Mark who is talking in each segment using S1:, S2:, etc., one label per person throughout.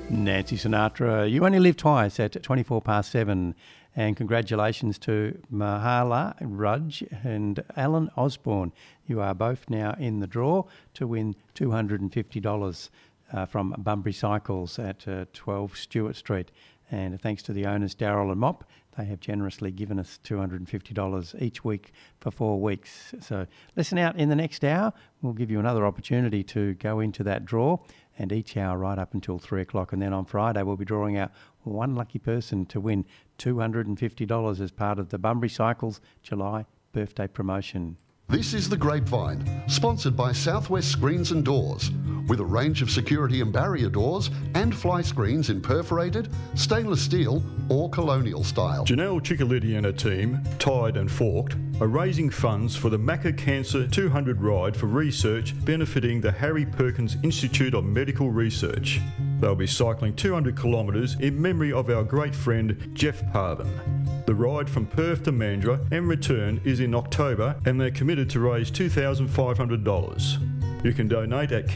S1: Nancy Sinatra, You Only Live Twice at 24 past 7. And congratulations to Mahala Rudge and Alan Osborne. You are both now in the draw to win $250 from Bunbury Cycles at 12 Stewart Street. And thanks to the owners, Daryl and Mop, they have generously given us $250 each week for 4 weeks. So listen out in the next hour. We'll give you another opportunity to go into that draw, and each hour right up until 3 o'clock. And then on Friday, we'll be drawing out one lucky person to win $250 as part of the Bunbury Cycles July birthday promotion.
S2: This is The Grapevine, sponsored by Southwest Screens and Doors, with a range of security and barrier doors and fly screens in perforated, stainless steel or colonial style.
S3: Janelle Ciccoliti and her team, Tied and Forked, are raising funds for the Macca Cancer 200 ride for research benefiting the Harry Perkins Institute of Medical Research. They'll be cycling 200 kilometres in memory of our great friend Jeff Parvin. The ride from Perth to Mandurah and return is in October, and they're committed to raise $2,500. You can donate at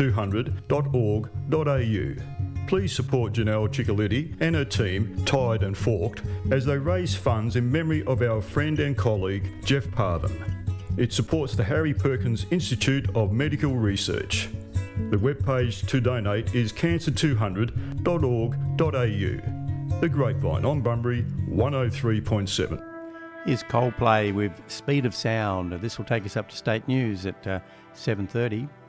S3: cancer200.org.au. Please support Janelle Ciccoliti and her team, Tied and Forked, as they raise funds in memory of our friend and colleague Jeff Parvin. It supports the Harry Perkins Institute of Medical Research. The webpage to donate is cancer200.org.au. The Grapevine on Bunbury 103.7.
S1: Here's Coldplay with Speed of Sound. This will take us up to state news at 7:30.